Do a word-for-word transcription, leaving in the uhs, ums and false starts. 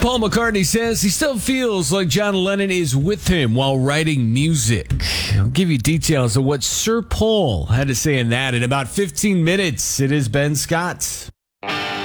Paul McCartney says he still feels like John Lennon is with him while writing music. I'll give you details of what Sir Paul had to say in that in about fifteen minutes. It is Ben Scott.